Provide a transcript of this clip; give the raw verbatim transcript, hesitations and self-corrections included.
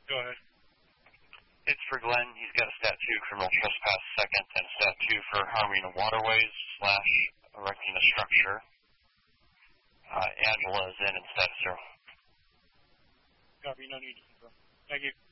Go ahead. It's for Glenn. He's got a stat two criminal trespass second and a stat two for harming the waterways slash erecting a structure. Uh, Angela is in and stat zero. Copy. No need to confirm. Thank you.